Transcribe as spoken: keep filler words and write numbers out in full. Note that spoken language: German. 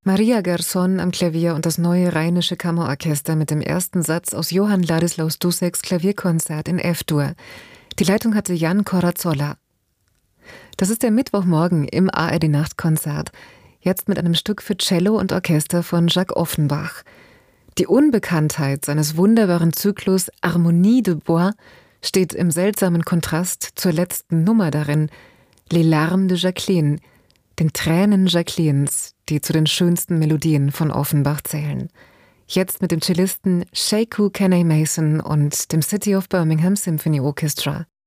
Maria Gerson am Klavier und das Neue Rheinische Kammerorchester mit dem ersten Satz aus Johann Ladislaus Dusseks Klavierkonzert in F-Dur. Die Leitung hatte Jan Corazzolla. Das ist der Mittwochmorgen im A R D-Nachtkonzert. Jetzt mit einem Stück für Cello und Orchester von Jacques Offenbach. Die Unbekanntheit seines wunderbaren Zyklus Harmonie de Bois steht im seltsamen Kontrast zur letzten Nummer darin, Les Larmes de Jacqueline, den Tränen Jacquelines, die zu den schönsten Melodien von Offenbach zählen. Jetzt mit dem Cellisten Sekou Kenay Mason und dem City of Birmingham Symphony Orchestra.